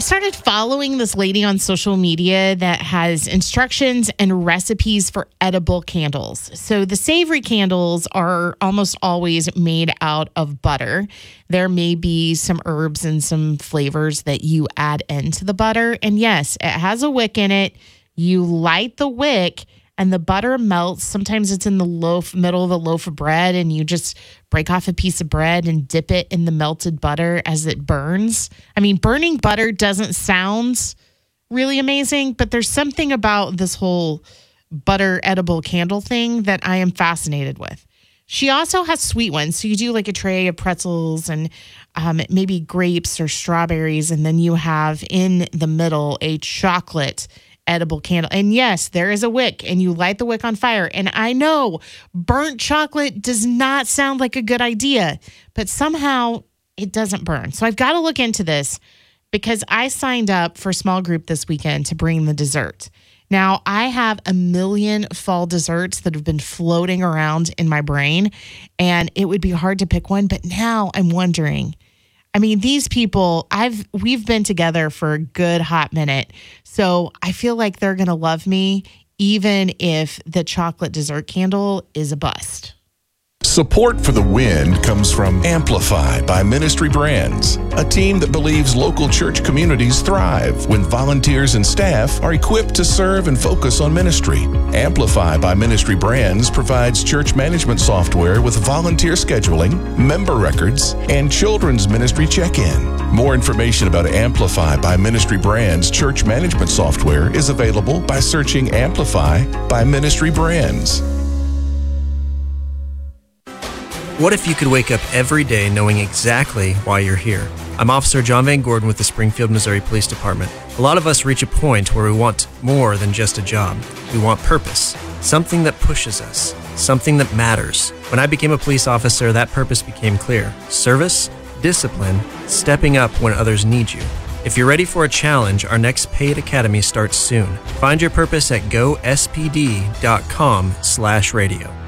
started following this lady on social media that has instructions and recipes for edible candles. So the savory candles are almost always made out of butter. There may be some herbs and some flavors that you add into the butter. And yes, it has a wick in it. You light the wick and the butter melts. Sometimes it's in the middle of a loaf of bread, and you just break off a piece of bread and dip it in the melted butter as it burns. I mean, burning butter doesn't sound really amazing, but there's something about this whole butter edible candle thing that I am fascinated with. She also has sweet ones. So you do like a tray of pretzels and maybe grapes or strawberries, and then you have in the middle a chocolate edible candle. And yes, there is a wick, and you light the wick on fire. And I know burnt chocolate does not sound like a good idea, but somehow it doesn't burn. So I've got to look into this because I signed up for a small group this weekend to bring the dessert. Now, I have a million fall desserts that have been floating around in my brain, and it would be hard to pick one. But now I'm wondering, I mean, these people, we've been together for a good hot minute. So I feel like they're going to love me, even if the chocolate dessert candle is a bust. Support for The Win comes from Amplify by Ministry Brands, a team that believes local church communities thrive when volunteers and staff are equipped to serve and focus on ministry. Amplify by Ministry Brands provides church management software with volunteer scheduling, member records, and children's ministry check-in. More information about Amplify by Ministry Brands church management software is available by searching Amplify by Ministry Brands. What if you could wake up every day knowing exactly why you're here? I'm Officer John Van Gordon with the Springfield, Missouri Police Department. A lot of us reach a point where we want more than just a job. We want purpose, something that pushes us, something that matters. When I became a police officer, that purpose became clear. Service, discipline, stepping up when others need you. If you're ready for a challenge, our next paid academy starts soon. Find your purpose at gospd.com/radio.